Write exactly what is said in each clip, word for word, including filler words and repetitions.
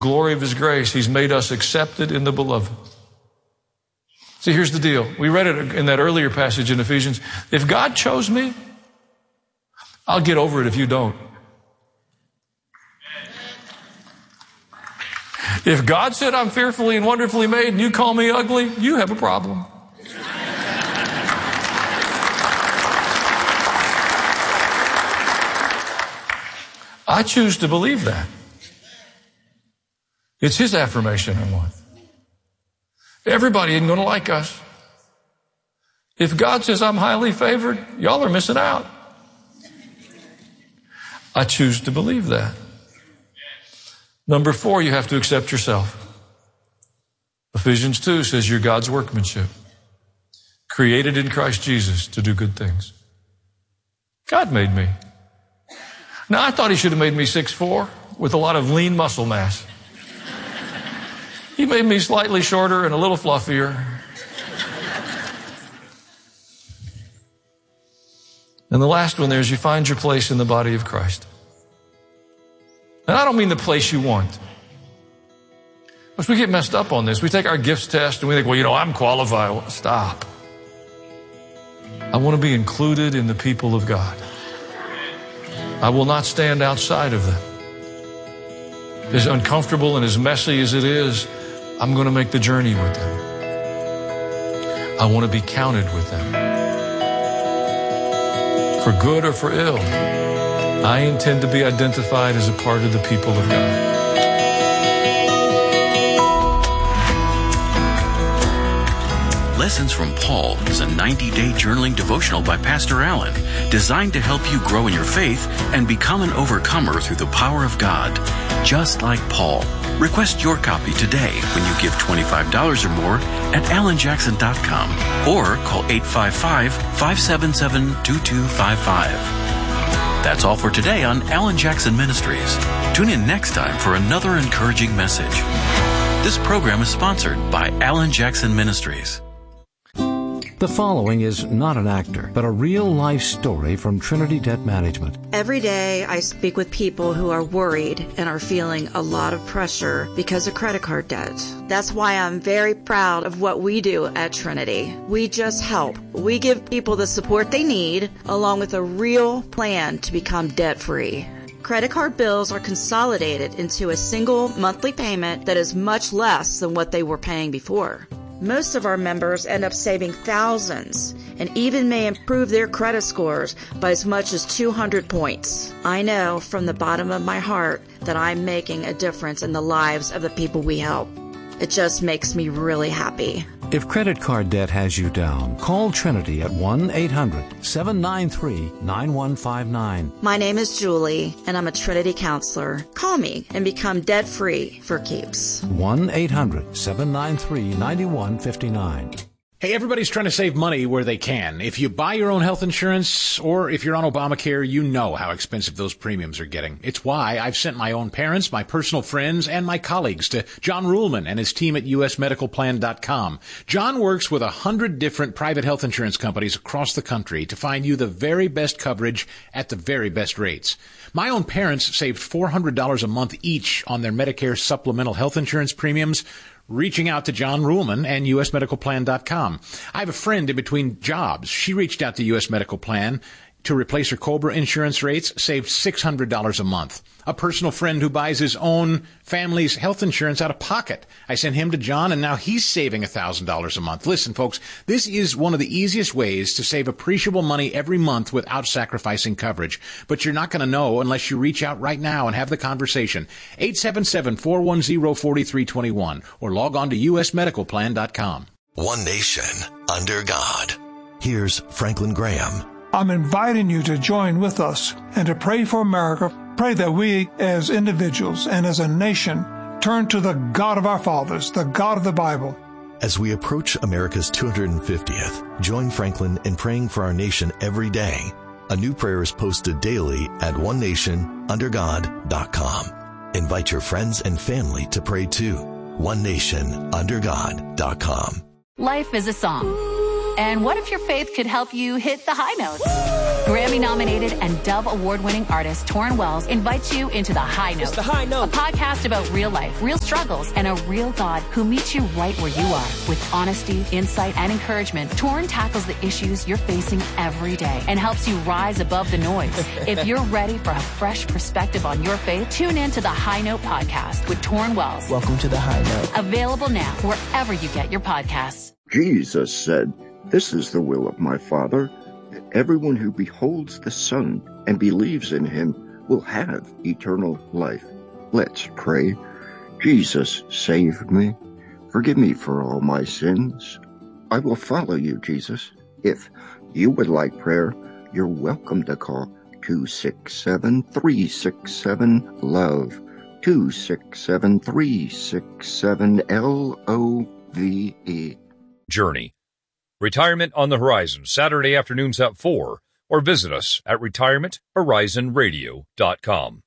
glory of his grace, he's made us accepted in the beloved. See, here's the deal. We read it in that earlier passage in Ephesians. If God chose me, I'll get over it if you don't. If God said I'm fearfully and wonderfully made and you call me ugly, you have a problem. I choose to believe that. It's his affirmation I want. Everybody isn't going to like us. If God says I'm highly favored, y'all are missing out. I choose to believe that. Number four, you have to accept yourself. Ephesians two says you're God's workmanship, created in Christ Jesus to do good things. God made me. Now, I thought he should have made me six foot four with a lot of lean muscle mass. He made me slightly shorter and a little fluffier. And the last one there is you find your place in the body of Christ. And I don't mean the place you want. Because we get messed up on this. We take our gifts test and we think, well, you know, I'm qualified. Well, stop. I want to be included in the people of God. I will not stand outside of them. As uncomfortable and as messy as it is, I'm going to make the journey with them. I want to be counted with them. For good or for ill, I intend to be identified as a part of the people of God. Lessons from Paul is a ninety-day journaling devotional by Pastor Allen, designed to help you grow in your faith and become an overcomer through the power of God, just like Paul. Request your copy today when you give twenty-five dollars or more at alan jackson dot com or call eight five five, five seven seven, two two five five. That's all for today on Alan Jackson Ministries. Tune in next time for another encouraging message. This program is sponsored by Alan Jackson Ministries. The following is not an actor, but a real-life story from Trinity Debt Management. Every day I speak with people who are worried and are feeling a lot of pressure because of credit card debt. That's why I'm very proud of what we do at Trinity. We just help. We give people the support they need, along with a real plan to become debt-free. Credit card bills are consolidated into a single monthly payment that is much less than what they were paying before. Most of our members end up saving thousands and even may improve their credit scores by as much as two hundred points. I know from the bottom of my heart that I'm making a difference in the lives of the people we help. It just makes me really happy. If credit card debt has you down, call Trinity at one eight hundred, seven nine three, nine one five nine. My name is Julie, and I'm a Trinity counselor. Call me and become debt-free for keeps. one eight hundred, seven nine three, nine one five nine. Hey, everybody's trying to save money where they can. If you buy your own health insurance or if you're on Obamacare, you know how expensive those premiums are getting. It's why I've sent my own parents, my personal friends, and my colleagues to John Ruhlman and his team at U S medical plan dot com. John works with a hundred different private health insurance companies across the country to find you the very best coverage at the very best rates. My own parents saved four hundred dollars a month each on their Medicare supplemental health insurance premiums, reaching out to John Ruhlman and U S medical plan dot com. I have a friend in between jobs. She reached out to U S Medical Plan to replace her COBRA insurance rates, saved six hundred dollars a month. A personal friend who buys his own family's health insurance out of pocket. I sent him to John, and now he's saving one thousand dollars a month. Listen, folks, this is one of the easiest ways to save appreciable money every month without sacrificing coverage. But you're not going to know unless you reach out right now and have the conversation. eight seven seven, four one zero, four three two one or log on to U S medical plan dot com. One nation under God. Here's Franklin Graham. I'm inviting you to join with us and to pray for America. Pray that we as individuals and as a nation turn to the God of our fathers, the God of the Bible. As we approach America's two hundred fiftieth, join Franklin in praying for our nation every day. A new prayer is posted daily at one nation under god dot com. Invite your friends and family to pray too. one nation under god dot com. Life is a song. And what if your faith could help you hit the high notes? Grammy-nominated and Dove Award-winning artist Torrin Wells invites you into The High Note. It's The High Note. A podcast about real life, real struggles, and a real God who meets you right where you are. With honesty, insight, and encouragement, Torrin tackles the issues you're facing every day and helps you rise above the noise. If you're ready for a fresh perspective on your faith, tune in to The High Note podcast with Torrin Wells. Welcome to The High Note. Available now wherever you get your podcasts. Jesus said, "This is the will of my Father, that everyone who beholds the Son and believes in him will have eternal life." Let's pray. Jesus, save me. Forgive me for all my sins. I will follow you, Jesus. If you would like prayer, you're welcome to call two six seven, three six seven, LOVE, two six seven, three six seven, L O V E. Journey. Retirement on the Horizon, Saturday afternoons at four, or visit us at retirement horizon radio dot com.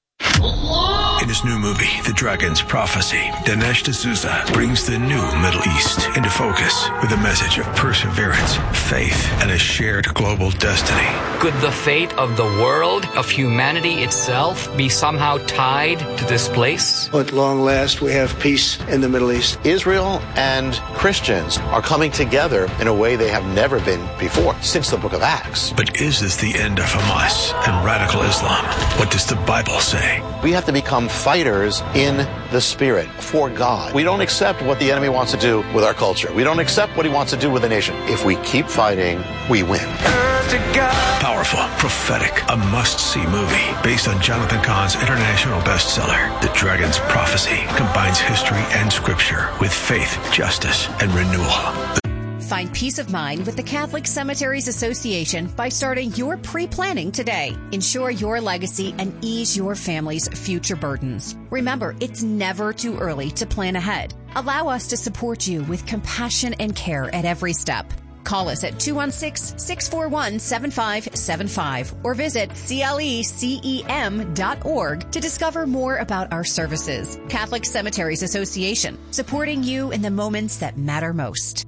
In his new movie, The Dragon's Prophecy, Dinesh D'Souza brings the new Middle East into focus with a message of perseverance, faith, and a shared global destiny. Could the fate of the world, of humanity itself, be somehow tied to this place? At long last, we have peace in the Middle East. Israel and Christians are coming together in a way they have never been before, since the book of Acts. But is this the end of Hamas and radical Islam? What does the Bible say? We have to become fighters in the spirit for God. We don't accept what the enemy wants to do with our culture. We don't accept what he wants to do with the nation. If we keep fighting, we win. Powerful, prophetic, a must-see movie based on Jonathan Cahn's international bestseller, The Dragon's Prophecy, combines history and scripture with faith, justice, and renewal. Find peace of mind with the Catholic Cemeteries Association by starting your pre-planning today. Ensure your legacy and ease your family's future burdens. Remember, it's never too early to plan ahead. Allow us to support you with compassion and care at every step. Call us at two one six, six four one, seven five seven five or visit C L E C E M dot org to discover more about our services. Catholic Cemeteries Association, supporting you in the moments that matter most.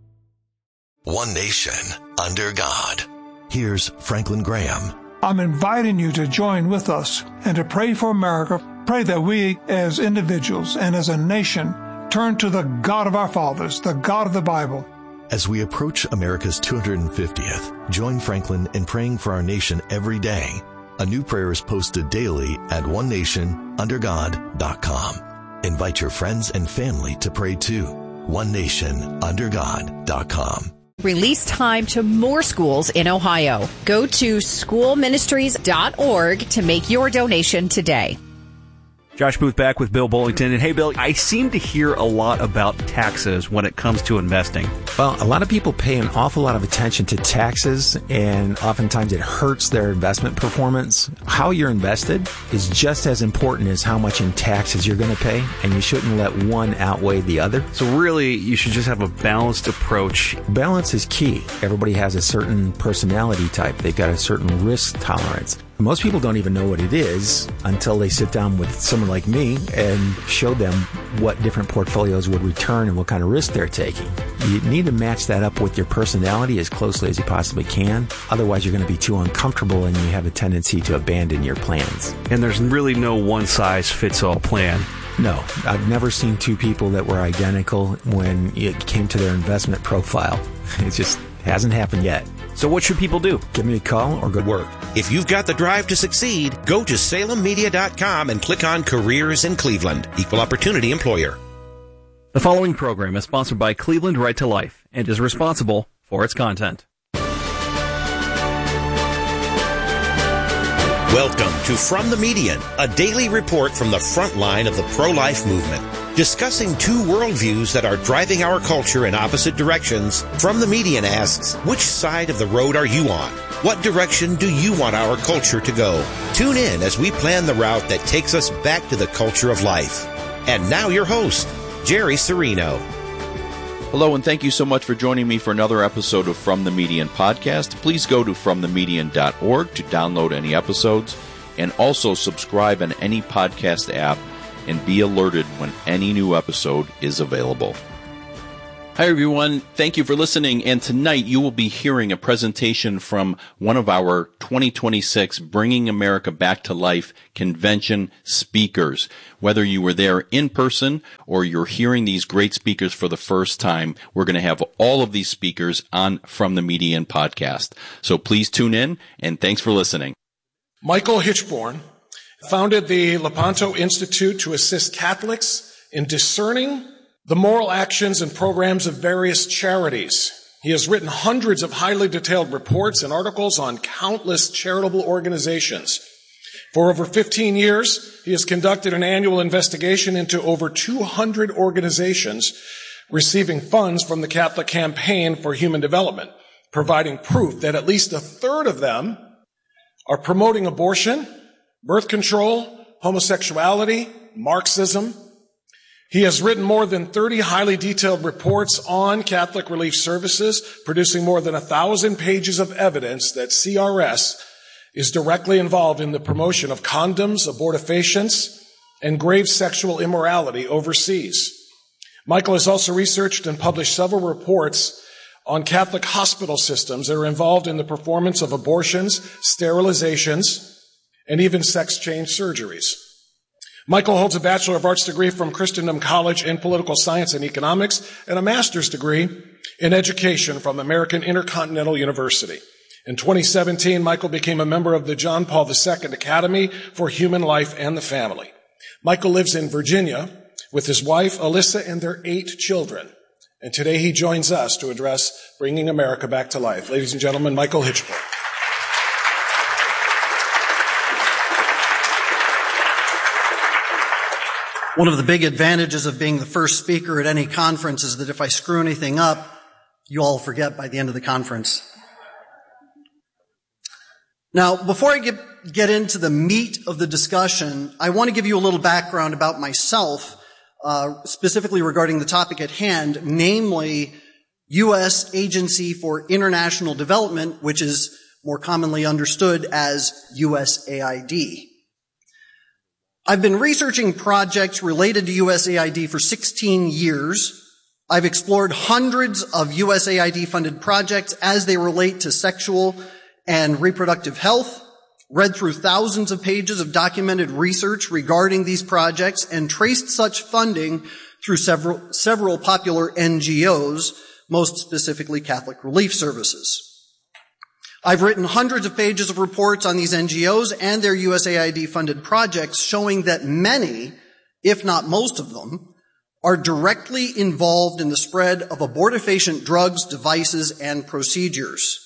One nation under God. Here's Franklin Graham. I'm inviting you to join with us and to pray for America. Pray that we as individuals and as a nation turn to the God of our fathers, the God of the Bible. As we approach America's two hundred fiftieth, join Franklin in praying for our nation every day. A new prayer is posted daily at one nation under god dot com. Invite your friends and family to pray too. one nation under god dot com. Release time to more schools in Ohio. Go to school ministries dot org to make your donation today. Josh Booth back with Bill Bullington. And hey, Bill, I seem to hear a lot about taxes when it comes to investing. Well, a lot of people pay an awful lot of attention to taxes, and oftentimes it hurts their investment performance. How you're invested is just as important as how much in taxes you're going to pay, and you shouldn't let one outweigh the other. So really, you should just have a balanced approach. Balance is key. Everybody has a certain personality type. They've got a certain risk tolerance. Most people don't even know what it is until they sit down with someone like me and show them what different portfolios would return and what kind of risk they're taking. You need to match that up with your personality as closely as you possibly can. Otherwise, you're going to be too uncomfortable and you have a tendency to abandon your plans. And there's really no one-size-fits-all plan. No, I've never seen two people that were identical when it came to their investment profile. It just hasn't happened yet. So what should people do? Give me a call or good work. If you've got the drive to succeed, go to salem media dot com and click on Careers in Cleveland. Equal Opportunity Employer. The following program is sponsored by Cleveland Right to Life and is responsible for its content. Welcome to From the Median, a daily report from the front line of the pro-life movement. Discussing two worldviews that are driving our culture in opposite directions, From the Median asks, which side of the road are you on? What direction do you want our culture to go? Tune in as we plan the route that takes us back to the culture of life. And now your host, Jerry Serino. Hello, and thank you so much for joining me for another episode of From the Median podcast. Please go to from the median dot org to download any episodes, and also subscribe on any podcast app and be alerted when any new episode is available. Hi, everyone. Thank you for listening. And tonight you will be hearing a presentation from one of our twenty twenty-six Bringing America Back to Life convention speakers. Whether you were there in person or you're hearing these great speakers for the first time, we're going to have all of these speakers on From the Median podcast. So please tune in, and thanks for listening. Michael Hitchborn founded the Lepanto Institute to assist Catholics in discerning the moral actions and programs of various charities. He has written hundreds of highly detailed reports and articles on countless charitable organizations. For over fifteen years, he has conducted an annual investigation into over two hundred organizations receiving funds from the Catholic Campaign for Human Development, providing proof that at least a third of them are promoting abortion, birth control, homosexuality, Marxism. He has written more than thirty highly detailed reports on Catholic Relief Services, producing more than a thousand pages of evidence that C R S is directly involved in the promotion of condoms, abortifacients, and grave sexual immorality overseas. Michael has also researched and published several reports on Catholic hospital systems that are involved in the performance of abortions, sterilizations, and even sex change surgeries. Michael holds a Bachelor of Arts degree from Christendom College in Political Science and Economics and a master's degree in Education from American Intercontinental University. In twenty seventeen, Michael became a member of the John Paul the Second Academy for Human Life and the Family. Michael lives in Virginia with his wife, Alyssa, and their eight children. And today he joins us to address Bringing America Back to Life. Ladies and gentlemen, Michael Hitchborn. One of the big advantages of being the first speaker at any conference is that if I screw anything up, you all forget by the end of the conference. Now, before I get, get into the meat of the discussion, I want to give you a little background about myself, uh, specifically regarding the topic at hand, namely U S Agency for International Development, which is more commonly understood as U S A I D. I've been researching projects related to U S A I D for sixteen years. I've explored hundreds of U S A I D-funded projects as they relate to sexual and reproductive health, read through thousands of pages of documented research regarding these projects, and traced such funding through several, several popular N G Os, most specifically Catholic Relief Services. I've written hundreds of pages of reports on these N G Os and their U S A I D-funded projects showing that many, if not most of them, are directly involved in the spread of abortifacient drugs, devices, and procedures.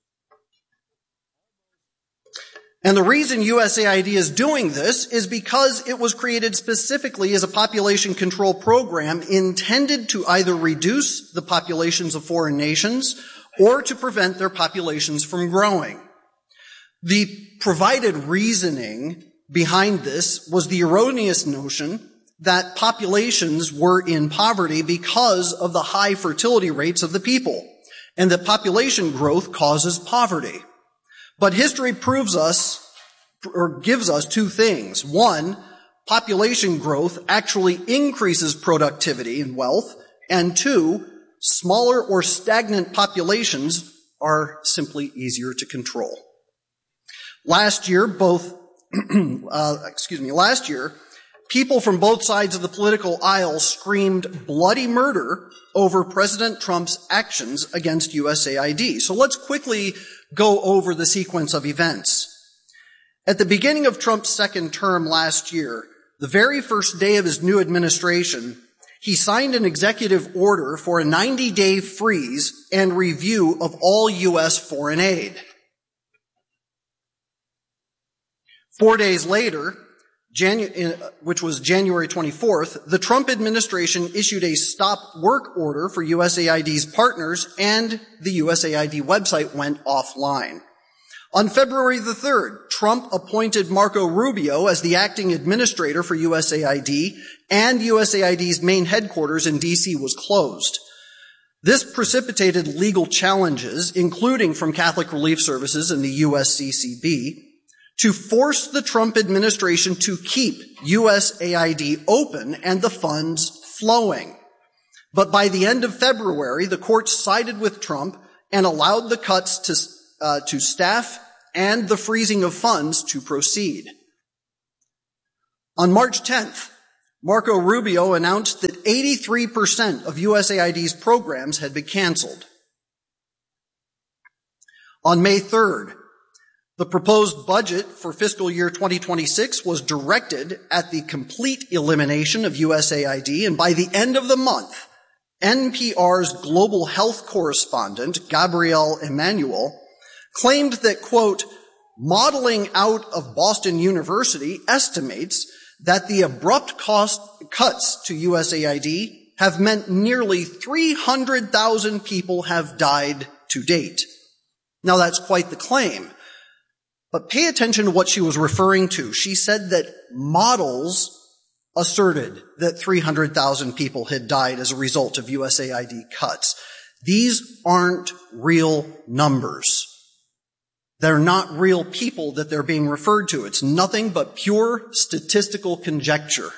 And the reason U S A I D is doing this is because it was created specifically as a population control program intended to either reduce the populations of foreign nations or to prevent their populations from growing. The provided reasoning behind this was the erroneous notion that populations were in poverty because of the high fertility rates of the people, and that population growth causes poverty. But history proves us, or gives us two things. One, population growth actually increases productivity and wealth, and two, smaller or stagnant populations are simply easier to control. Last year, both, uh, excuse me, last year, people from both sides of the political aisle screamed bloody murder over President Trump's actions against U S A I D. So let's quickly go over the sequence of events. At the beginning of Trump's second term last year, the very first day of his new administration, he signed an executive order for a ninety-day freeze and review of all U S foreign aid. Four days later, Janu- which was January twenty-fourth, the Trump administration issued a stop work order for U S A I D's partners, and the U S A I D website went offline. On February the third, Trump appointed Marco Rubio as the acting administrator for U S A I D, and U S A I D's main headquarters in D C was closed. This precipitated legal challenges, including from Catholic Relief Services and the U S C C B, to force the Trump administration to keep U S A I D open and the funds flowing. But by the end of February, the court sided with Trump and allowed the cuts to, uh, to staff and the freezing of funds to proceed. On March tenth, Marco Rubio announced that eighty-three percent of U S A I D's programs had been canceled. On May third, the proposed budget for fiscal year twenty twenty-six was directed at the complete elimination of U S A I D, and by the end of the month, N P R's global health correspondent, Gabrielle Emanuel, claimed that, quote, modeling out of Boston University estimates that the abrupt cost cuts to U S A I D have meant nearly three hundred thousand people have died to date. Now that's quite the claim. But pay attention to what she was referring to. She said that models asserted that three hundred thousand people had died as a result of U S A I D cuts. These aren't real numbers. They're not real people that they're being referred to. It's nothing but pure statistical conjecture.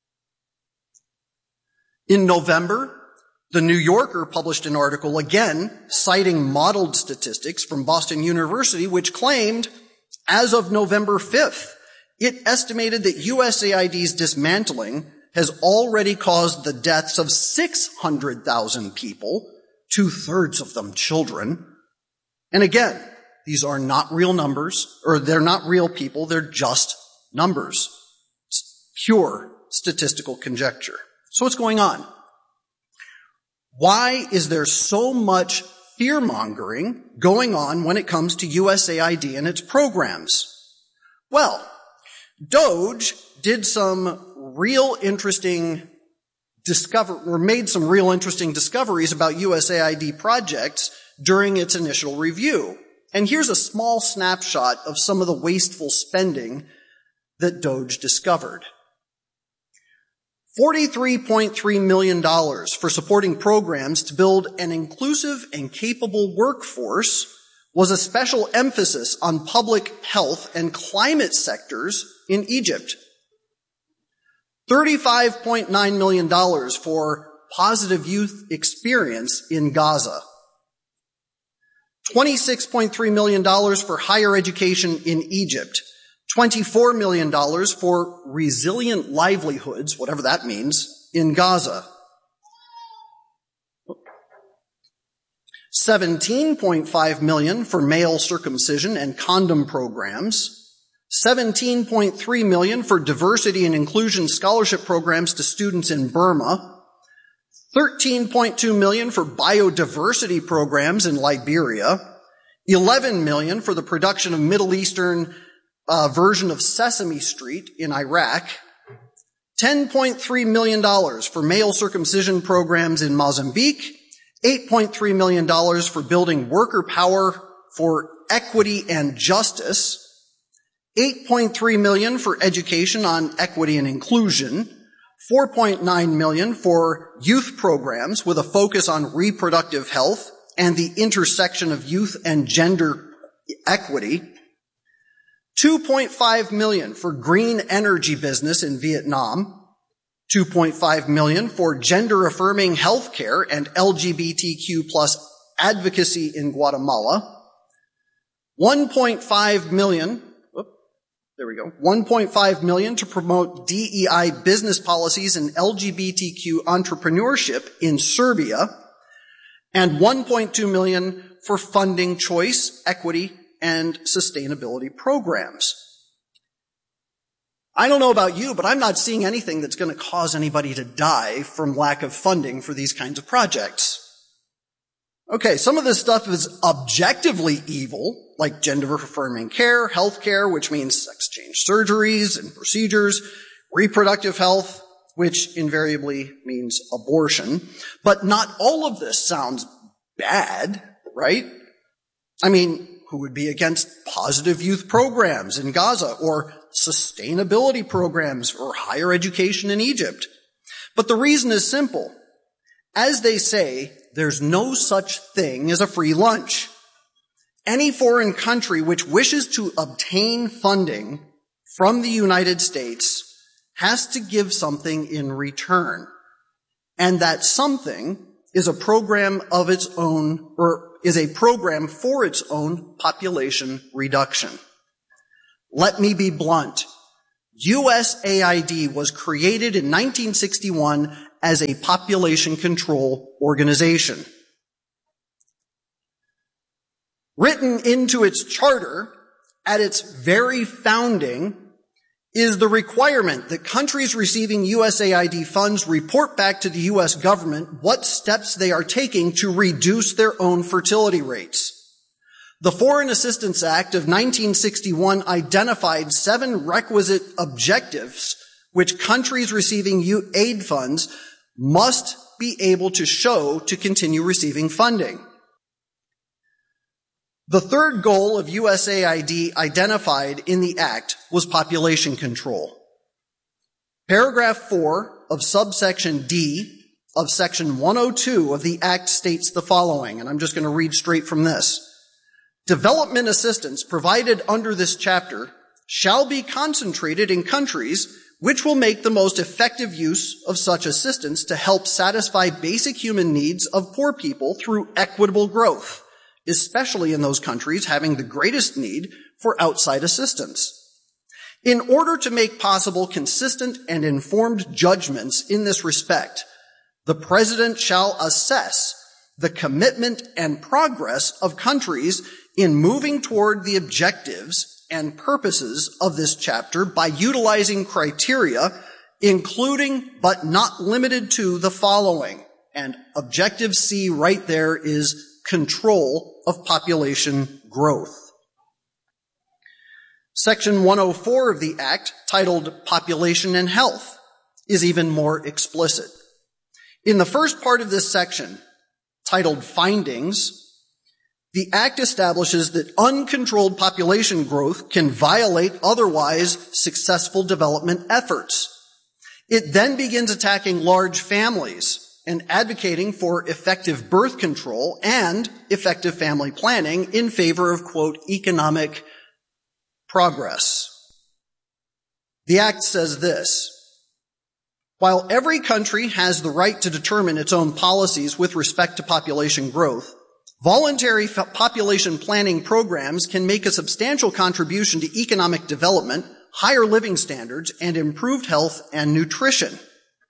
In November, The New Yorker published an article, again, citing modeled statistics from Boston University, which claimed, as of November fifth, it estimated that U S A I D's dismantling has already caused the deaths of six hundred thousand people, two-thirds of them children. And again, these are not real numbers, or they're not real people, they're just numbers. It's pure statistical conjecture. So what's going on? Why is there so much fear-mongering going on when it comes to U S A I D and its programs? Well, Doge did some real interesting discover, or made some real interesting discoveries about U S A I D projects during its initial review. And here's a small snapshot of some of the wasteful spending that Doge discovered. forty-three point three million dollars for supporting programs to build an inclusive and capable workforce was a special emphasis on public health and climate sectors in Egypt. thirty-five point nine million dollars for positive youth experience in Gaza. twenty-six point three million dollars for higher education in Egypt. twenty-four million dollars for resilient livelihoods, whatever that means, in Gaza. seventeen point five million dollars for male circumcision and condom programs. seventeen point three million dollars for diversity and inclusion scholarship programs to students in Burma. thirteen point two million dollars for biodiversity programs in Liberia. eleven million dollars for the production of Middle Eastern uh, version of Sesame Street in Iraq. ten point three million dollars for male circumcision programs in Mozambique. eight point three million dollars for building worker power for equity and justice. eight point three million dollars for education on equity and inclusion. four point nine million dollars for youth programs with a focus on reproductive health and the intersection of youth and gender equity. two point five million dollars for green energy business in Vietnam. two point five million dollars for gender-affirming healthcare and L G B T Q plus advocacy in Guatemala. one point five million dollars There we go. one point five million dollars to promote D E I business policies and L G B T Q entrepreneurship in Serbia, and one point two million dollars for funding choice, equity, and sustainability programs. I don't know about you, but I'm not seeing anything that's going to cause anybody to die from lack of funding for these kinds of projects. Okay, some of this stuff is objectively evil, like gender-affirming care, health care, which means sex change surgeries and procedures, reproductive health, which invariably means abortion. But not all of this sounds bad, right? I mean, who would be against positive youth programs in Gaza or sustainability programs or higher education in Egypt? But the reason is simple. As they say, there's no such thing as a free lunch. Any foreign country which wishes to obtain funding from the United States has to give something in return. and that something is a program of its own, or is a program for its own population reduction. Let me be blunt. U S A I D was created in nineteen sixty-one as a population control organization. Written into its charter at its very founding is the requirement that countries receiving U S A I D funds report back to the U S government what steps they are taking to reduce their own fertility rates. The Foreign Assistance Act of nineteen sixty-one identified seven requisite objectives which countries receiving aid funds must be able to show to continue receiving funding. The third goal of U S A I D identified in the Act was population control. Paragraph four of subsection D of section one oh two of the Act states the following, and I'm just going to read straight from this. Development assistance provided under this chapter shall be concentrated in countries which will make the most effective use of such assistance to help satisfy basic human needs of poor people through equitable growth, especially in those countries having the greatest need for outside assistance. In order to make possible consistent and informed judgments in this respect, the President shall assess the commitment and progress of countries in moving toward the objectives and purposes of this chapter by utilizing criteria, including but not limited to the following. And objective C right there is control of population growth. Section one oh four of the Act, titled Population and Health, is even more explicit. In the first part of this section, titled Findings, the Act establishes that uncontrolled population growth can violate otherwise successful development efforts. It then begins attacking large families and advocating for effective birth control and effective family planning in favor of, quote, economic progress. The Act says this: while every country has the right to determine its own policies with respect to population growth, voluntary f- population planning programs can make a substantial contribution to economic development, higher living standards, and improved health and nutrition.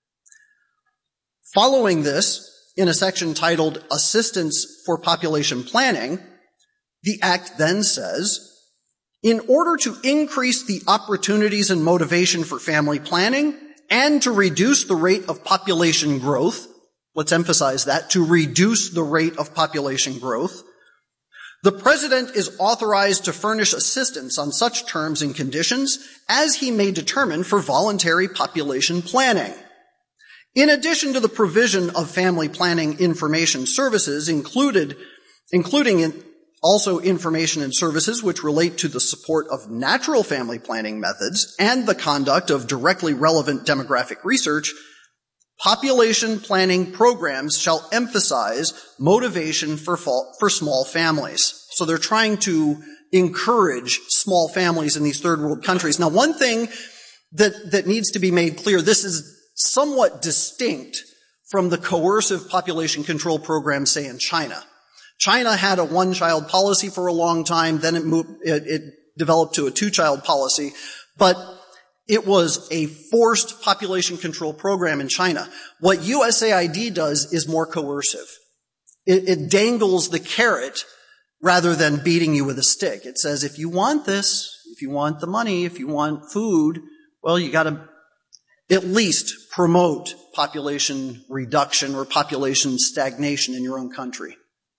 Following this, in a section titled Assistance for Population Planning, the Act then says, in order to increase the opportunities and motivation for family planning and to reduce the rate of population growth, let's emphasize that, to reduce the rate of population growth, the President is authorized to furnish assistance on such terms and conditions as he may determine for voluntary population planning. In addition to the provision of family planning information services included, including in also information and services which relate to the support of natural family planning methods and the conduct of directly relevant demographic research, population planning programs shall emphasize motivation for, for small families. So they're trying to encourage small families in these third world countries. Now, one thing that, that needs to be made clear, this is somewhat distinct from the coercive population control program, say, in China. China had a one-child policy for a long time, then it moved, it, it developed to a two-child policy, but it was a forced population control program in China. What U S A I D does is more coercive. It, it dangles the carrot rather than beating you with a stick. It says, if you want this, if you want the money, if you want food, well, you gotta at least promote population reduction or population stagnation in your own country.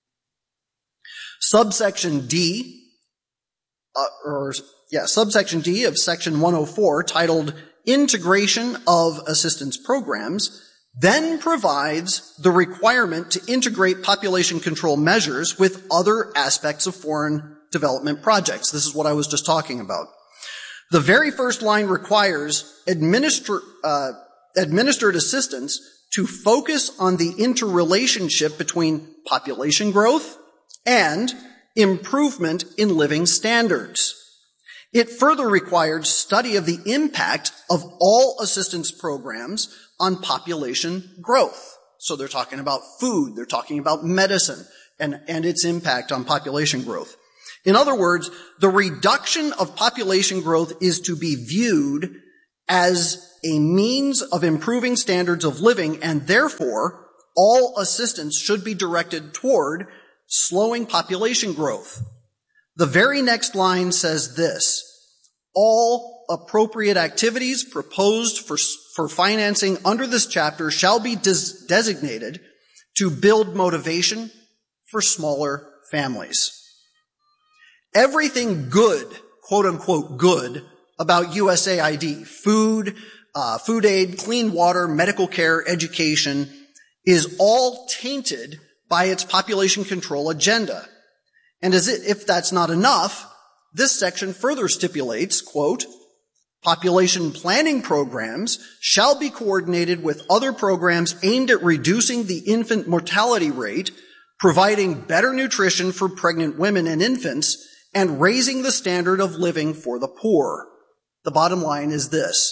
Subsection D, uh, or yeah, subsection D of section one oh four, titled Integration of Assistance Programs, then provides the requirement to integrate population control measures with other aspects of foreign development projects. This is what I was just talking about. The very first line requires administer, uh, administered assistance to focus on the interrelationship between population growth and improvement in living standards. It further required study of the impact of all assistance programs on population growth. So they're talking about food, they're talking about medicine, and, and its impact on population growth. In other words, the reduction of population growth is to be viewed as a means of improving standards of living, and therefore, all assistance should be directed toward slowing population growth. The very next line says this: all appropriate activities proposed for, for financing under this chapter shall be des- designated to build motivation for smaller families. Everything good, quote unquote good, about U S A I D, food, uh, food aid, clean water, medical care, education, is all tainted by its population control agenda. And as it, if that's not enough, this section further stipulates, quote, population planning programs shall be coordinated with other programs aimed at reducing the infant mortality rate, providing better nutrition for pregnant women and infants, and raising the standard of living for the poor. The bottom line is this: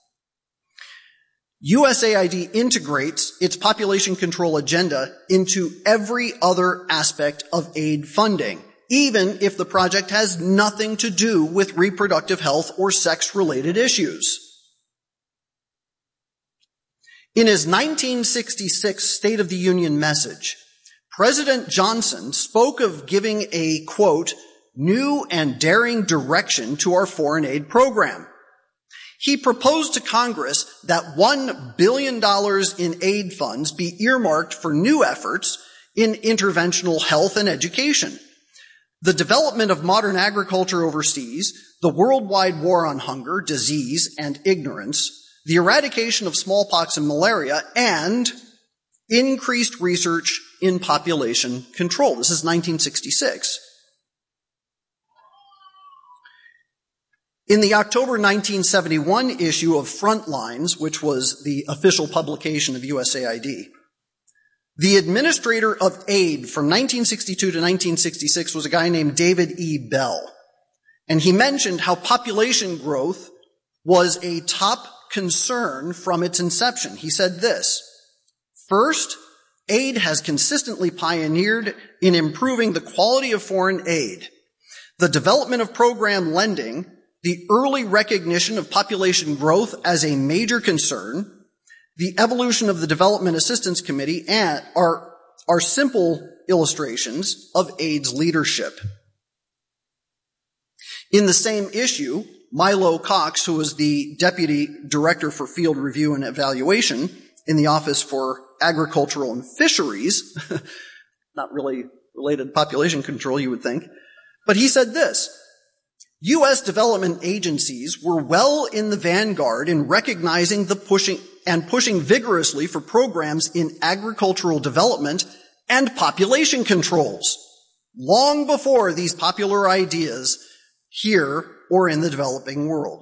U S A I D integrates its population control agenda into every other aspect of aid funding, even if the project has nothing to do with reproductive health or sex-related issues. In his nineteen sixty-six State of the Union message, President Johnson spoke of giving a, quote, new and daring direction to our foreign aid program. He proposed to Congress that one billion dollars in aid funds be earmarked for new efforts in interventional health and education, the development of modern agriculture overseas, the worldwide war on hunger, disease, and ignorance, the eradication of smallpox and malaria, and increased research in population control. This is nineteen sixty-six. In the October nineteen seventy-one issue of Frontlines, which was the official publication of U S A I D, the administrator of aid from nineteen sixty-two to nineteen sixty-six was a guy named David E. Bell. And he mentioned how population growth was a top concern from its inception. He said this: first, aid has consistently pioneered in improving the quality of foreign aid. The development of program lending, the early recognition of population growth as a major concern, the evolution of the Development Assistance Committee, and are, are simple illustrations of aid's leadership. In the same issue, Milo Cox, who was the Deputy Director for Field Review and Evaluation in the Office for Agricultural and Fisheries, not really related to population control, you would think, but he said this: U S development agencies were well in the vanguard in recognizing the pushing and pushing vigorously for programs in agricultural development and population controls, long before these popular ideas here or in the developing world.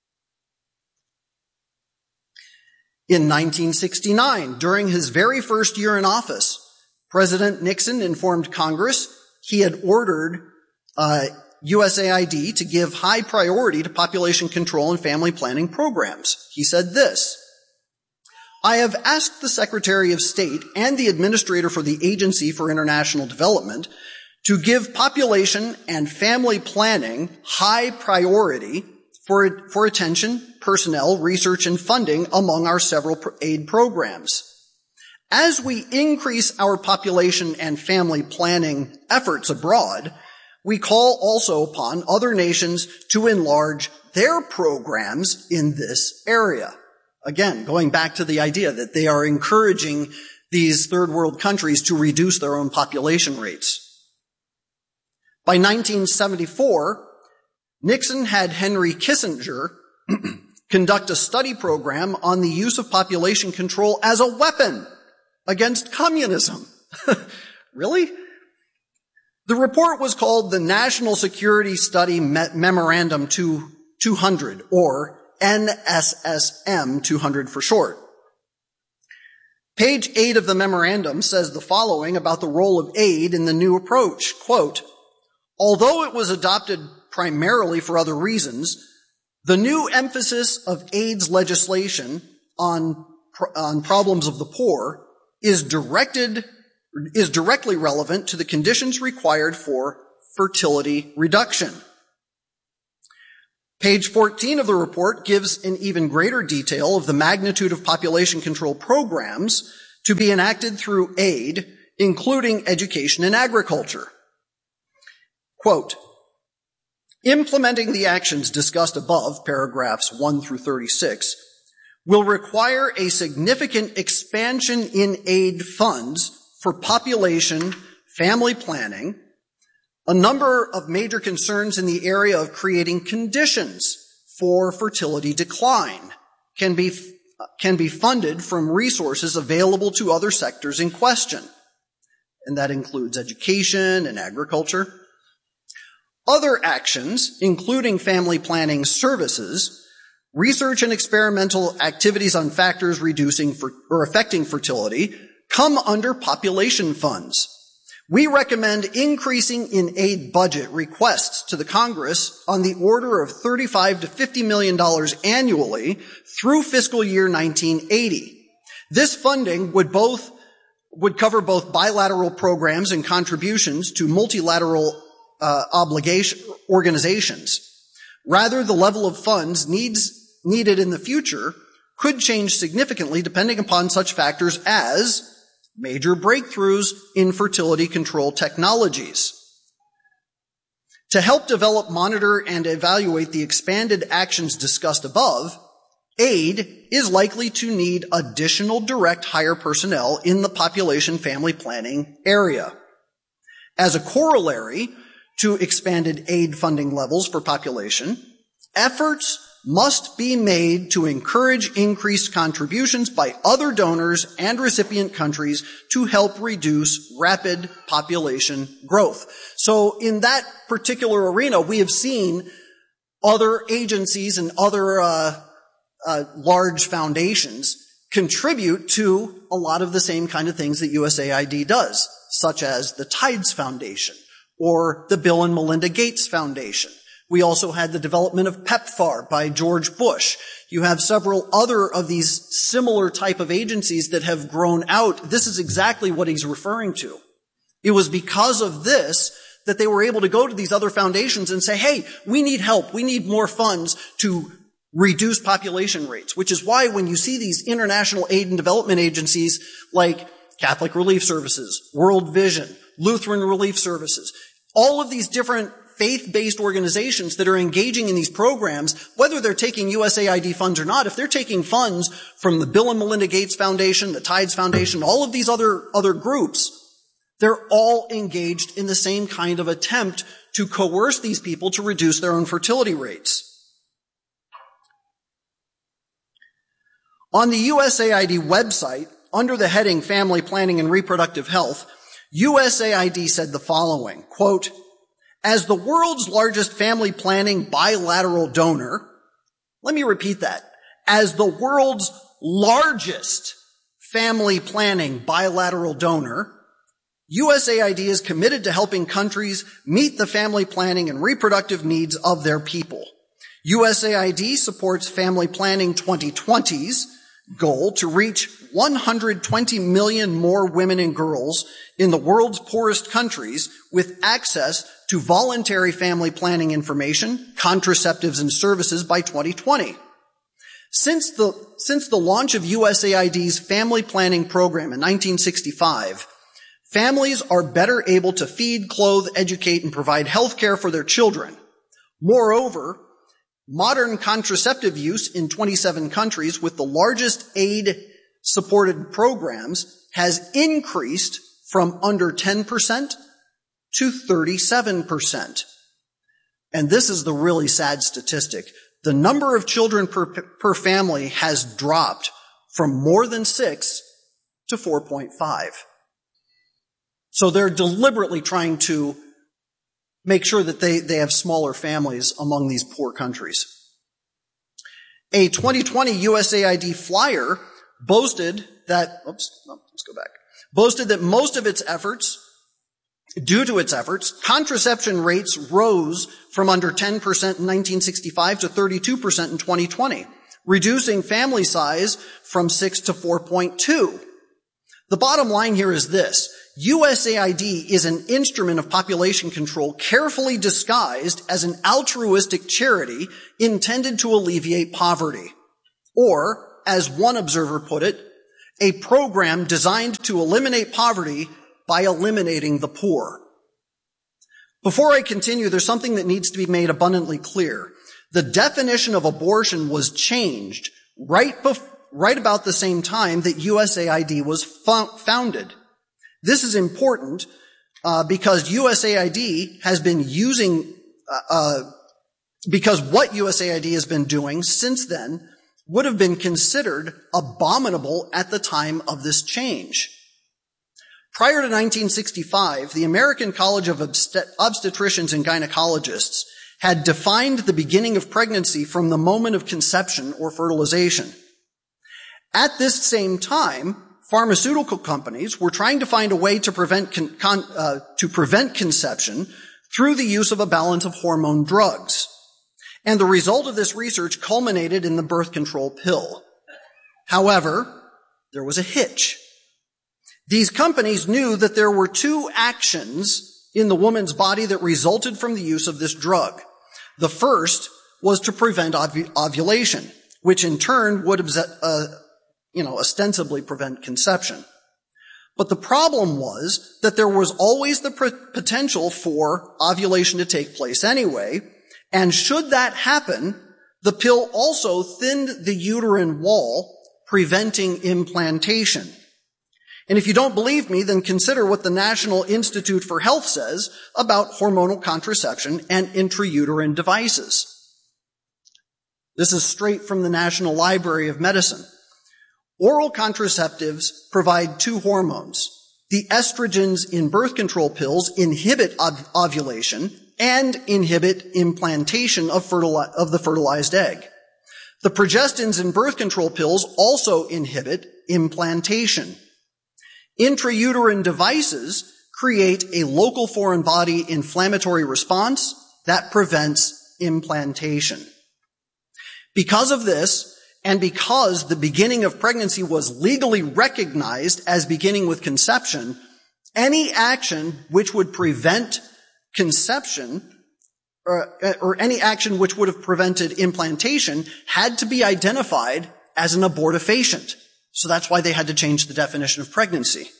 In nineteen sixty-nine, during his very first year in office, President Nixon informed Congress he had ordered uh, U S A I D to give high priority to population control and family planning programs. He said this: I have asked the Secretary of State and the Administrator for the Agency for International Development to give population and family planning high priority for, for attention, personnel, research, and funding among our several aid programs. As we increase our population and family planning efforts abroad, we call also upon other nations to enlarge their programs in this area. Again, going back to the idea that they are encouraging these third world countries to reduce their own population rates. By nineteen seventy-four, Nixon had Henry Kissinger conduct a study program on the use of population control as a weapon against communism. Really? The report was called the National Security Study Memorandum two hundred, or N S S M two hundred for short. Page eight of the memorandum says the following about the role of aid in the new approach. Quote, although it was adopted primarily for other reasons, the new emphasis of aid's legislation on, on problems of the poor is directed, is directly relevant to the conditions required for fertility reduction. Page fourteen of the report gives an even greater detail of the magnitude of population control programs to be enacted through aid, including education and agriculture. Quote, implementing the actions discussed above, paragraphs one through thirty-six, will require a significant expansion in aid funds for population, family planning, a number of major concerns in the area of creating conditions for fertility decline can be, can be funded from resources available to other sectors in question. And that includes education and agriculture. Other actions, including family planning services, research and experimental activities on factors reducing for, or affecting fertility, come under population funds. We recommend increasing in aid budget requests to the Congress on the order of thirty-five to fifty million dollars annually through fiscal year nineteen eighty. This funding would both, would cover both bilateral programs and contributions to multilateral uh, obligation organizations. Rather, the level of funds needs, needed in the future could change significantly depending upon such factors as major breakthroughs in fertility control technologies. To help develop, monitor, and evaluate the expanded actions discussed above, aid is likely to need additional direct hire personnel in the population family planning area. As a corollary to expanded aid funding levels for population, efforts must be made to encourage increased contributions by other donors and recipient countries to help reduce rapid population growth. So in that particular arena, we have seen other agencies and other uh, uh, large foundations contribute to a lot of the same kind of things that U S A I D does, such as the Tides Foundation or the Bill and Melinda Gates Foundation. We also had the development of PEPFAR by George Bush. You have several other of these similar type of agencies that have grown out. This is exactly what he's referring to. It was because of this that they were able to go to these other foundations and say, hey, we need help. We need more funds to reduce population rates, which is why when you see these international aid and development agencies like Catholic Relief Services, World Vision, Lutheran Relief Services, all of these different faith-based organizations that are engaging in these programs, whether they're taking U S A I D funds or not, if they're taking funds from the Bill and Melinda Gates Foundation, the Tides Foundation, all of these other, other groups, they're all engaged in the same kind of attempt to coerce these people to reduce their own fertility rates. On the U S A I D website, under the heading Family Planning and Reproductive Health, U S A I D said the following, quote, as the world's largest family planning bilateral donor, let me repeat that, as the world's largest family planning bilateral donor, U S A I D is committed to helping countries meet the family planning and reproductive needs of their people. U S A I D supports Family Planning twenty twenty's goal to reach one hundred twenty million more women and girls in the world's poorest countries with access to voluntary family planning information, contraceptives, and services by twenty twenty. Since the, since the launch of U S A I D's family planning program in nineteen sixty-five, families are better able to feed, clothe, educate, and provide health care for their children. Moreover, modern contraceptive use in twenty-seven countries with the largest aid-supported programs has increased from under ten percent to thirty-seven percent. And this is the really sad statistic. The number of children per, per family has dropped from more than six to four point five. So they're deliberately trying to make sure that they, they have smaller families among these poor countries. A twenty twenty U S A I D flyer boasted that, oops, no, let's go back, boasted that most of its efforts, due to its efforts, contraception rates rose from under ten percent in nineteen sixty-five to thirty-two percent in twenty twenty, reducing family size from six to four point two. The bottom line here is this. U S A I D is an instrument of population control carefully disguised as an altruistic charity intended to alleviate poverty. Or, as one observer put it, a program designed to eliminate poverty by eliminating the poor. Before I continue, there's something that needs to be made abundantly clear. The definition of abortion was changed right bef- right about the same time that U S A I D was fo- founded. This is important uh, because U S A I D has been using, uh, uh, because what U S A I D has been doing since then would have been considered abominable at the time of this change. Prior to nineteen sixty-five, the American College of Obstet- Obstetricians and Gynecologists had defined the beginning of pregnancy from the moment of conception or fertilization. At this same time, pharmaceutical companies were trying to find a way to prevent con- con- uh, to prevent conception through the use of a balance of hormone drugs. And the result of this research culminated in the birth control pill. However, there was a hitch. These companies knew that there were two actions in the woman's body that resulted from the use of this drug. The first was to prevent ov- ovulation, which in turn would uh, you know, ostensibly prevent conception. But the problem was that there was always the pr- potential for ovulation to take place anyway, and should that happen, the pill also thinned the uterine wall, preventing implantation. And if you don't believe me, then consider what the National Institute for Health says about hormonal contraception and intrauterine devices. This is straight from the National Library of Medicine. Oral contraceptives provide two hormones. The estrogens in birth control pills inhibit ov- ovulation and inhibit implantation of, fertili- of the fertilized egg. The progestins in birth control pills also inhibit implantation. Intrauterine devices create a local foreign body inflammatory response that prevents implantation. Because of this, and because the beginning of pregnancy was legally recognized as beginning with conception, any action which would prevent conception, or, or any action which would have prevented implantation, had to be identified as an abortifacient. So that's why they had to change the definition of pregnancy.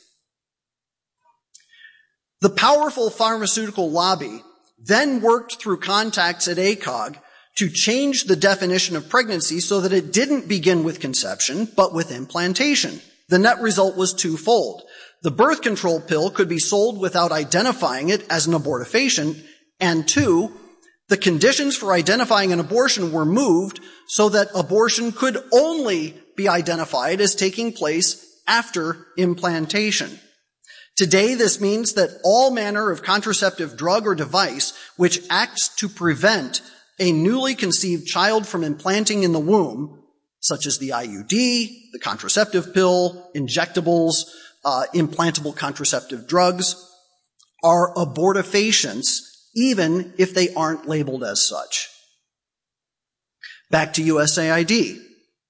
The powerful pharmaceutical lobby then worked through contacts at A C O G to change the definition of pregnancy so that it didn't begin with conception, but with implantation. The net result was twofold. The birth control pill could be sold without identifying it as an abortifacient, and two, the conditions for identifying an abortion were moved so that abortion could only be identified as taking place after implantation. Today, this means that all manner of contraceptive drug or device which acts to prevent a newly conceived child from implanting in the womb, such as the I U D, the contraceptive pill, injectables, uh, implantable contraceptive drugs, are abortifacients, even if they aren't labeled as such. Back to U S A I D.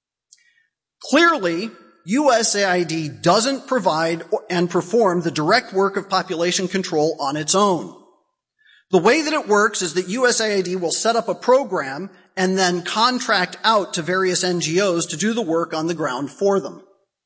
Clearly, U S A I D doesn't provide and perform the direct work of population control on its own. The way that it works is that U S A I D will set up a program and then contract out to various N G Os to do the work on the ground for them.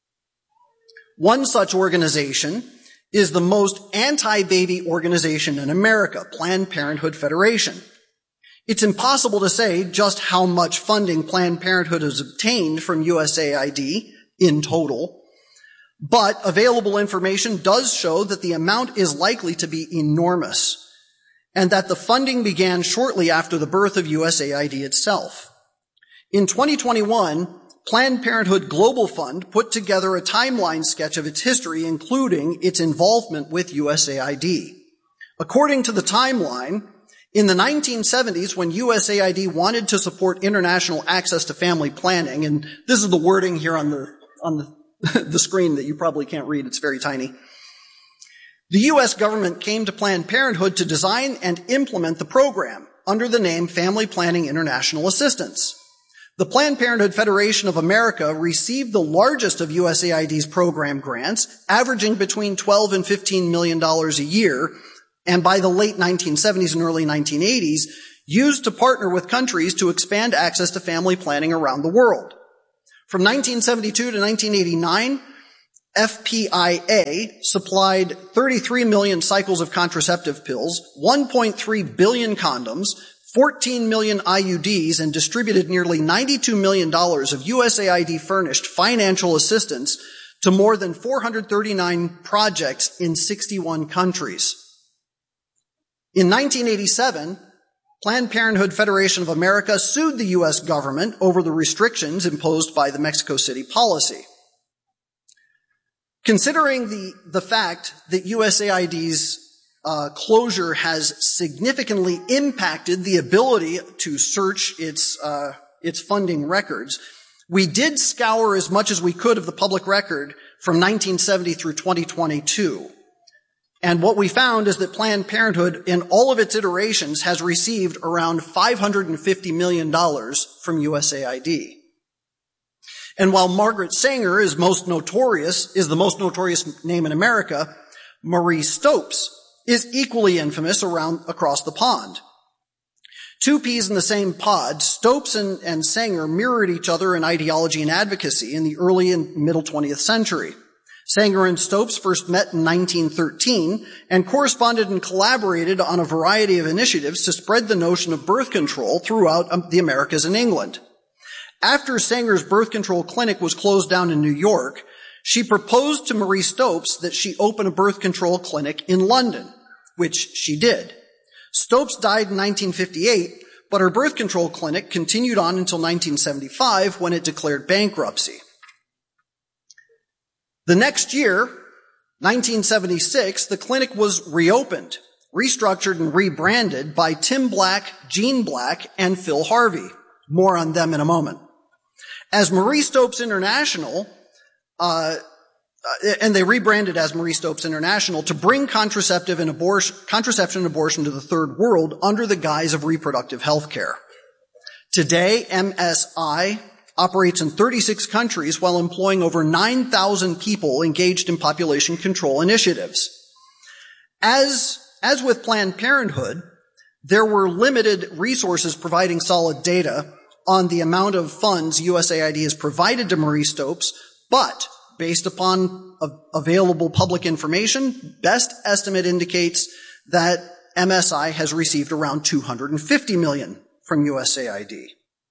One such organization is the most anti-baby organization in America, Planned Parenthood Federation. It's impossible to say just how much funding Planned Parenthood has obtained from U S A I D in total, but available information does show that the amount is likely to be enormous, and that the funding began shortly after the birth of U S A I D itself. In twenty twenty-one, Planned Parenthood Global Fund put together a timeline sketch of its history, including its involvement with U S A I D. According to the timeline, in the nineteen seventies, when U S A I D wanted to support international access to family planning, and this is the wording here on the on the, the screen that you probably can't read, it's very tiny. The U S government came to Planned Parenthood to design and implement the program under the name Family Planning International Assistance. The Planned Parenthood Federation of America received the largest of U S A I D's program grants, averaging between twelve and fifteen million dollars a year, and by the late nineteen seventies and early nineteen eighties, used to partner with countries to expand access to family planning around the world. From nineteen seventy-two to nineteen eighty-nine, F P I A supplied thirty-three million cycles of contraceptive pills, one point three billion condoms, fourteen million I U Ds, and distributed nearly ninety-two million dollars of U S A I D-furnished financial assistance to more than four hundred thirty-nine projects in sixty-one countries. In nineteen eighty-seven, Planned Parenthood Federation of America sued the U S government over the restrictions imposed by the Mexico City policy. Considering the, the fact that U S A I D's uh, closure has significantly impacted the ability to search its, uh, its funding records, we did scour as much as we could of the public record from nineteen seventy through twenty twenty-two. And what we found is that Planned Parenthood, in all of its iterations, has received around five hundred fifty million dollars from U S A I D. And while Margaret Sanger is most notorious, is the most notorious name in America, Marie Stopes is equally infamous around across the pond. Two peas in the same pod, Stopes and, and Sanger mirrored each other in ideology and advocacy in the early and middle twentieth century. Sanger and Stopes first met in nineteen thirteen and corresponded and collaborated on a variety of initiatives to spread the notion of birth control throughout the Americas and England. After Sanger's birth control clinic was closed down in New York, she proposed to Marie Stopes that she open a birth control clinic in London, which she did. Stopes died in nineteen fifty-eight, but her birth control clinic continued on until nineteen seventy-five when it declared bankruptcy. The next year, nineteen seventy-six, the clinic was reopened, restructured, and rebranded by Tim Black, Jean Black, and Phil Harvey. More on them in a moment. As Marie Stopes International, uh, and they rebranded as Marie Stopes International to bring contraceptive and abortion, contraception and abortion to the third world under the guise of reproductive health care. Today, M S I operates in thirty-six countries while employing over nine thousand people engaged in population control initiatives. As, as with Planned Parenthood, there were limited resources providing solid data on the amount of funds U S A I D has provided to Marie Stopes, but based upon available public information, best estimate indicates that M S I has received around two hundred fifty million dollars from U S A I D.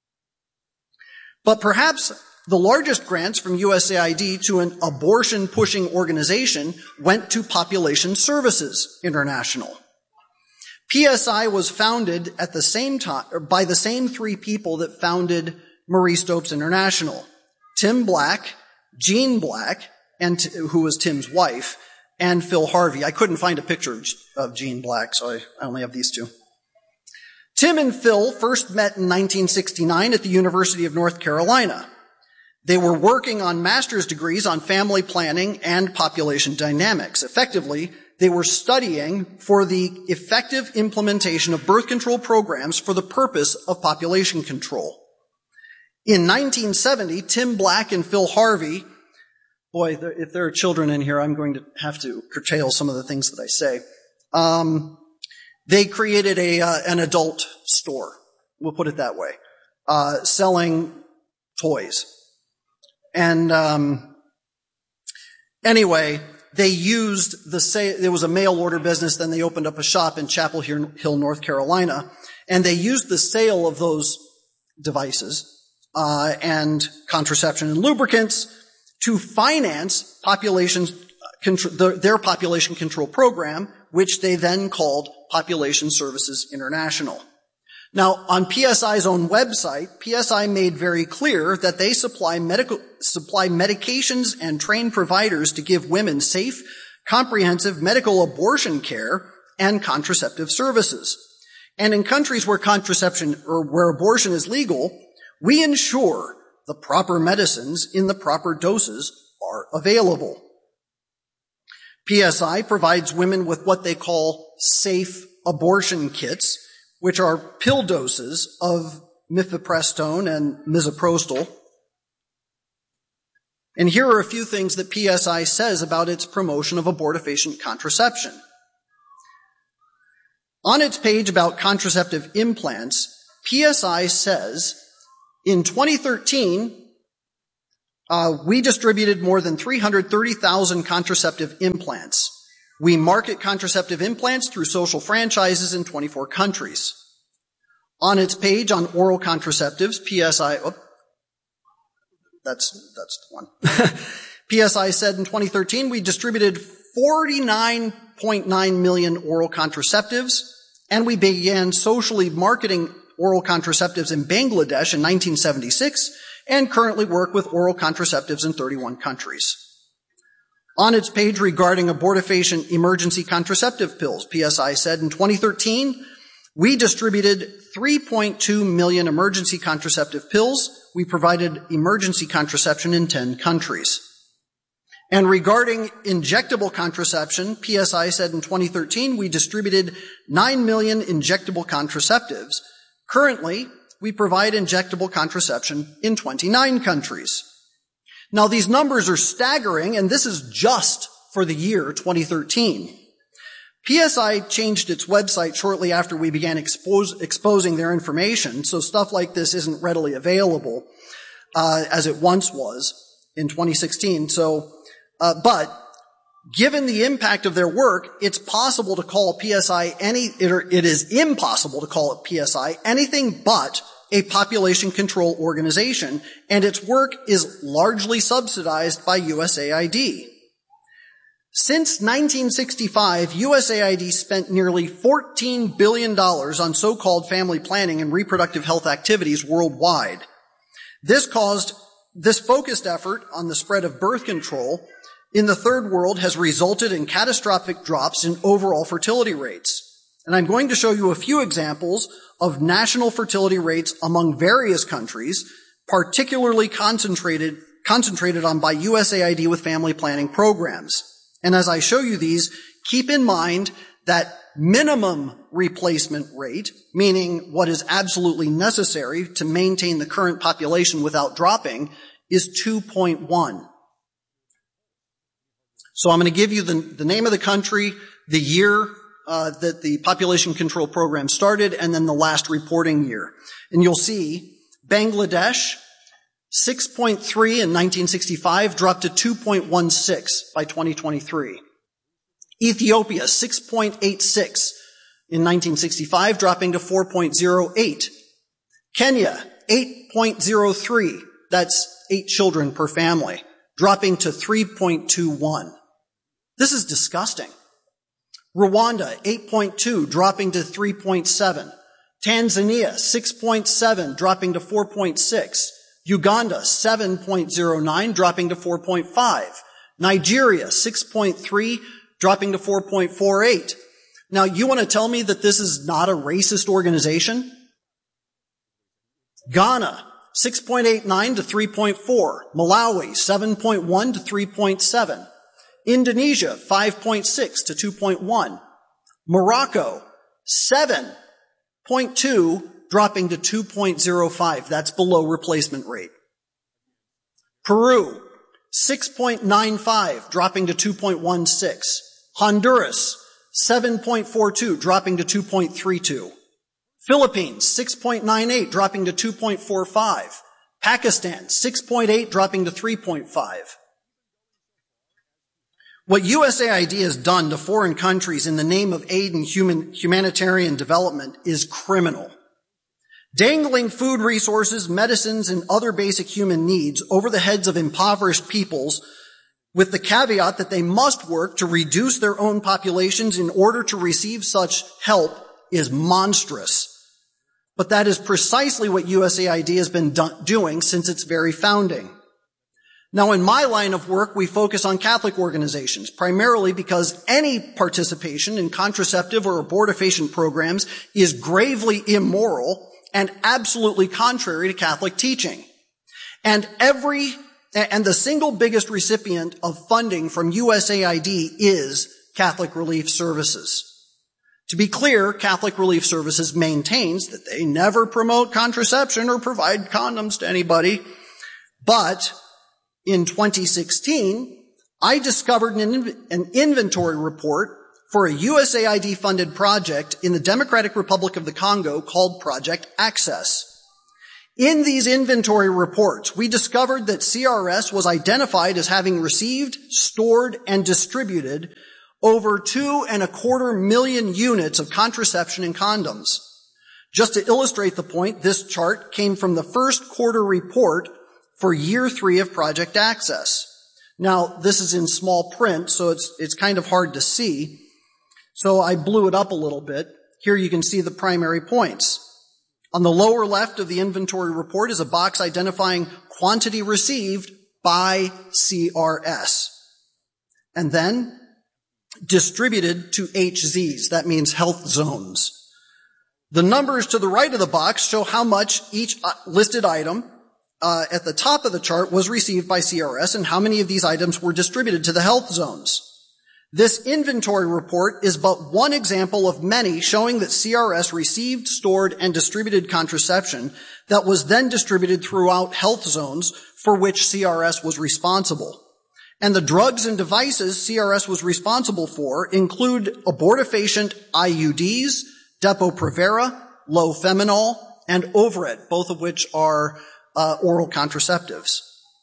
But perhaps the largest grants from U S A I D to an abortion-pushing organization went to Population Services International. P S I was founded at the same time, or by the same three people that founded Marie Stopes International. Tim Black, Jean Black, and who was Tim's wife, and Phil Harvey. I couldn't find a picture of Jean Black, so I, I only have these two. Tim and Phil first met in nineteen sixty-nine at the University of North Carolina. They were working on master's degrees on family planning and population dynamics. Effectively, they were studying for the effective implementation of birth control programs for the purpose of population control. In nineteen seventy, Tim Black and Phil Harvey, boy, if there are children in here, I'm going to have to curtail some of the things that I say. Um, they created a uh, an adult store, we'll put it that way, uh, selling toys. And um, anyway, they used the say there was a mail order business. Then they opened up a shop in Chapel Hill, North Carolina, and they used the sale of those devices uh, and contraception and lubricants to finance population the, their population control program, which they then called Population Services International. Now, on P S I's own website, P S I made very clear that they supply medical, supply medications and train providers to give women safe, comprehensive medical abortion care and contraceptive services. And in countries where contraception or where abortion is legal, we ensure the proper medicines in the proper doses are available. P S I provides women with what they call safe abortion kits, which are pill doses of mifepristone and misoprostol. And here are a few things that P S I says about its promotion of abortifacient contraception. On its page about contraceptive implants, P S I says, in twenty thirteen, uh, we distributed more than three hundred thirty thousand contraceptive implants. We market contraceptive implants through social franchises in twenty-four countries. On its page on oral contraceptives, P S I, oh, that's, that's the one. P S I said in twenty thirteen, we distributed forty-nine point nine million oral contraceptives, and we began socially marketing oral contraceptives in Bangladesh in nineteen seventy-six, and currently work with oral contraceptives in thirty-one countries. On its page regarding abortifacient emergency contraceptive pills, P S I said in twenty thirteen, we distributed three point two million emergency contraceptive pills. We provided emergency contraception in ten countries. And regarding injectable contraception, P S I said in twenty thirteen, we distributed nine million injectable contraceptives. Currently, we provide injectable contraception in twenty-nine countries. Now, these numbers are staggering, and this is just for the year twenty thirteen. P S I changed its website shortly after we began expose, exposing their information, so stuff like this isn't readily available uh, as it once was in twenty sixteen. So, uh, but given the impact of their work, it's possible to call P S I any. It, it is impossible to call it P S I anything but a population control organization, and its work is largely subsidized by U S A I D. Since nineteen sixty-five, U S A I D spent nearly fourteen billion dollars on so-called family planning and reproductive health activities worldwide. This caused, this focused effort on the spread of birth control in the third world has resulted in catastrophic drops in overall fertility rates. And I'm going to show you a few examples of national fertility rates among various countries, particularly concentrated, concentrated on by U S A I D with family planning programs. And as I show you these, keep in mind that minimum replacement rate, meaning what is absolutely necessary to maintain the current population without dropping, is two point one. So I'm going to give you the, the name of the country, the year uh, that the population control program started, and then the last reporting year. And you'll see Bangladesh, six point three in nineteen sixty-five, dropped to two point one six by twenty twenty-three. Ethiopia, six point eight six in nineteen sixty-five, dropping to four point zero eight. Kenya, eight point zero three, that's eight children per family, dropping to three point two one. This is disgusting. Rwanda, eight point two, dropping to three point seven. Tanzania, six point seven, dropping to four point six. Uganda, seven point zero nine, dropping to four point five. Nigeria, six point three, dropping to four point four eight. Now, you want to tell me that this is not a racist organization? Ghana, six point eight nine to three point four. Malawi, seven point one to three point seven. Indonesia, five point six to two point one. Morocco, seven point two, dropping to two point zero five. That's below replacement rate. Peru, six point nine five, dropping to two point one six. Honduras, seven point four two, dropping to two point three two. Philippines, six point nine eight, dropping to two point four five. Pakistan, six point eight, dropping to three point five. What U S A I D has done to foreign countries in the name of aid and human, humanitarian development is criminal. Dangling food resources, medicines, and other basic human needs over the heads of impoverished peoples with the caveat that they must work to reduce their own populations in order to receive such help is monstrous. But that is precisely what U S A I D has been do- doing since its very founding. Now, in my line of work, we focus on Catholic organizations, primarily because any participation in contraceptive or abortifacient programs is gravely immoral and absolutely contrary to Catholic teaching. And every, and the single biggest recipient of funding from U S A I D is Catholic Relief Services. To be clear, Catholic Relief Services maintains that they never promote contraception or provide condoms to anybody. But in twenty sixteen, I discovered an, an inventory report for a U S A I D-funded project in the Democratic Republic of the Congo called Project Access. In these inventory reports, we discovered that C R S was identified as having received, stored, and distributed over two and a quarter million units of contraception and condoms. Just to illustrate the point, this chart came from the first quarter report for year three of Project Access. Now, this is in small print, so it's, it's kind of hard to see. So I blew it up a little bit. Here you can see the primary points. On the lower left of the inventory report is a box identifying quantity received by C R S. And then distributed to H Zs. That means health zones. The numbers to the right of the box show how much each listed item uh, at the top of the chart was received by C R S and how many of these items were distributed to the health zones. This inventory report is but one example of many showing that C R S received, stored, and distributed contraception that was then distributed throughout health zones for which C R S was responsible. And the drugs and devices C R S was responsible for include abortifacient I U Ds, Depo-Provera, Lofeminol, and Overet, both of which are uh, oral contraceptives.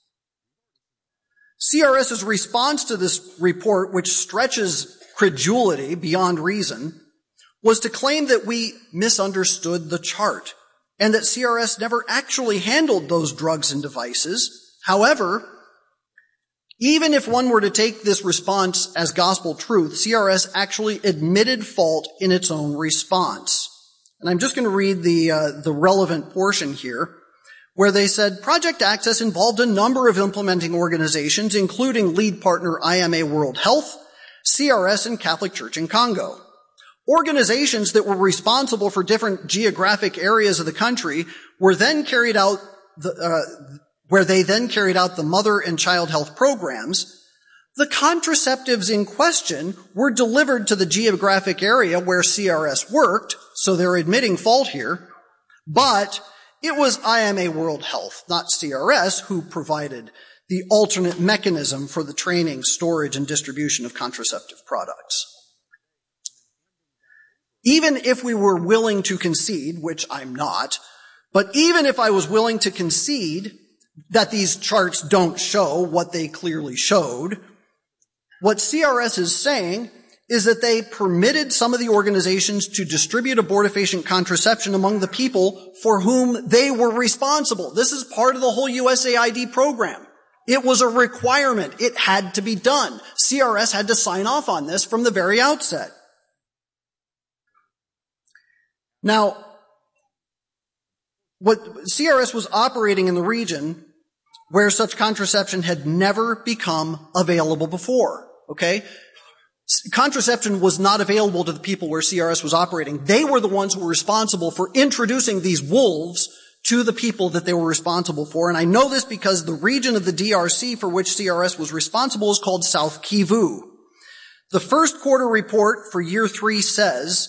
C R S's response to this report, which stretches credulity beyond reason, was to claim that we misunderstood the chart and that C R S never actually handled those drugs and devices. However, even if one were to take this response as gospel truth, C R S actually admitted fault in its own response. And I'm just going to read the uh, the relevant portion here, where they said, Project Access involved a number of implementing organizations, including lead partner I M A World Health, C R S, and Catholic Church in Congo. Organizations that were responsible for different geographic areas of the country were then carried out, the, uh, where they then carried out the mother and child health programs. The contraceptives in question were delivered to the geographic area where C R S worked, so they're admitting fault here, but it was I M A World Health, not C R S, who provided the alternate mechanism for the training, storage, and distribution of contraceptive products. Even if we were willing to concede, which I'm not, but even if I was willing to concede that these charts don't show what they clearly showed, what C R S is saying is that they permitted some of the organizations to distribute abortifacient contraception among the people for whom they were responsible. This is part of the whole U S A I D program. It was a requirement. It had to be done. C R S had to sign off on this from the very outset. Now, what C R S was operating in the region where such contraception had never become available before, okay? Contraception was not available to the people where C R S was operating. They were the ones who were responsible for introducing these wolves to the people that they were responsible for. And I know this because the region of the D R C for which C R S was responsible is called South Kivu. The first quarter report for year three says,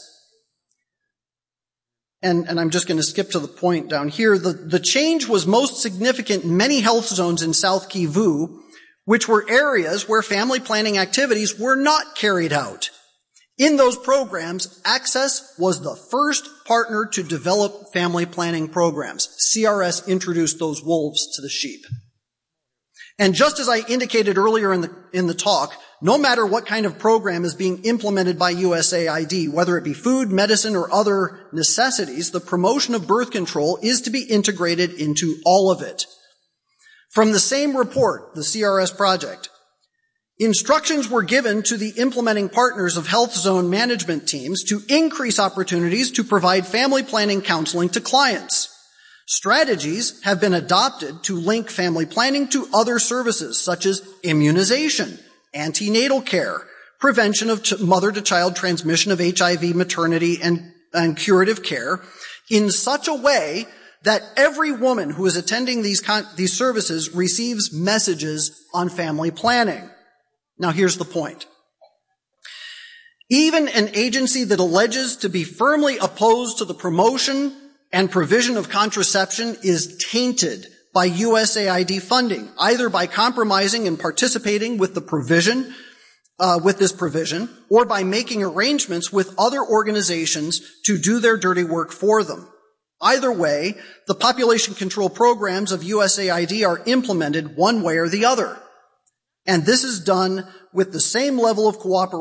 and, and I'm just going to skip to the point down here, the, the change was most significant in many health zones in South Kivu, which were areas where family planning activities were not carried out. In those programs, Access was the first partner to develop family planning programs. C R S introduced those wolves to the sheep. And just as I indicated earlier in the, in the talk, no matter what kind of program is being implemented by U S A I D, whether it be food, medicine, or other necessities, the promotion of birth control is to be integrated into all of it. From the same report, the C R S project, instructions were given to the implementing partners of health zone management teams to increase opportunities to provide family planning counseling to clients. Strategies have been adopted to link family planning to other services such as immunization, antenatal care, prevention of ch- mother-to-child transmission of H I V, maternity, and, and curative care in such a way that every woman who is attending these con- these services receives messages on family planning. Now here's the point. Even an agency that alleges to be firmly opposed to the promotion and provision of contraception is tainted by U S A I D funding, either by compromising and participating with the provision, uh, with this provision, or by making arrangements with other organizations to do their dirty work for them. Either way, the population control programs of U S A I D are implemented one way or the other. And this is done with the same level of cooperation